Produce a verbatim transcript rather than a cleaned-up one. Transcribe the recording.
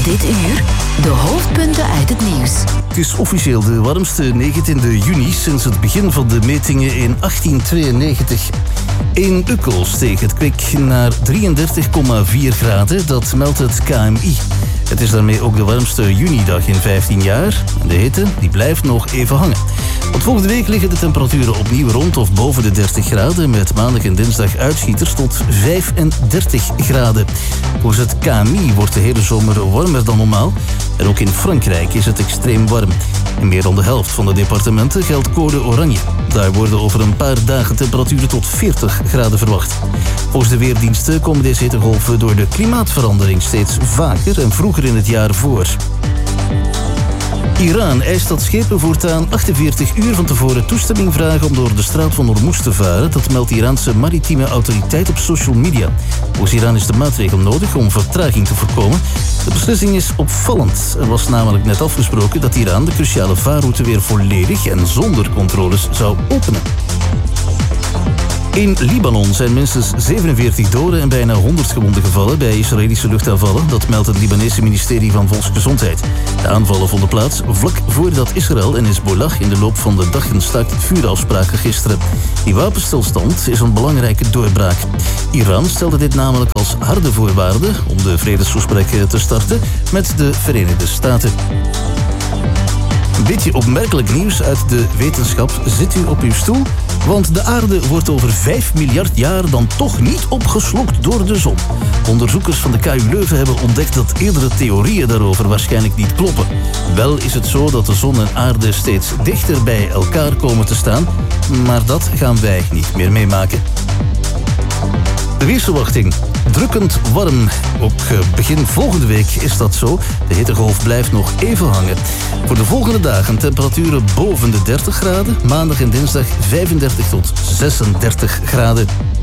Dit uur de hoofdpunten uit het nieuws. Het is officieel de warmste negentiende juni sinds het begin van de metingen in achttien tweeënnegentig. In Ukkel steeg het kwik naar drieëndertig komma vier graden, dat meldt het K M I. Het is daarmee ook de warmste junidag in vijftien jaar. En de hitte die blijft nog even hangen. Want volgende week liggen de temperaturen opnieuw rond of boven de dertig graden... met maandag en dinsdag uitschieters tot vijfendertig graden. Volgens het K M I wordt de hele zomer warmer dan normaal. En ook in Frankrijk is het extreem warm. In meer dan de helft van de departementen geldt code oranje. Daar worden over een paar dagen temperaturen tot veertig graden verwacht. Volgens de weerdiensten komen deze hittegolven door de klimaatverandering steeds vaker en vroeger in het jaar voor. Iran eist dat schepen voortaan achtenveertig uur van tevoren toestemming vragen om door de straat van Hormuz te varen. Dat meldt de Iraanse maritieme autoriteit op social media. Volgens Iran is de maatregel nodig om vertraging te voorkomen. De beslissing is opvallend. Er was namelijk net afgesproken dat Iran de cruciale vaarroute weer volledig en zonder controles zou openen. In Libanon zijn minstens zevenenveertig doden en bijna honderd gewonden gevallen bij Israëlische luchtaanvallen. Dat meldt het Libanese ministerie van Volksgezondheid. De aanvallen vonden plaats vlak voordat Israël en Hezbollah in de loop van de dag een staakt-het-vuur afspraken gisteren. Die wapenstilstand is een belangrijke doorbraak. Iran stelde dit namelijk als harde voorwaarde om de vredesgesprekken te starten met de Verenigde Staten. Een beetje opmerkelijk nieuws uit de wetenschap. Zit u op uw stoel? Want de aarde wordt over vijf miljard jaar dan toch niet opgeslokt door de zon. Onderzoekers van de K U Leuven hebben ontdekt dat eerdere theorieën daarover waarschijnlijk niet kloppen. Wel is het zo dat de zon en aarde steeds dichter bij elkaar komen te staan, maar dat gaan wij niet meer meemaken. De weersverwachting. Drukkend warm. Ook begin volgende week is dat zo. De hittegolf blijft nog even hangen. Voor de volgende dagen temperaturen boven de dertig graden. Maandag en dinsdag vijfendertig tot zesendertig graden.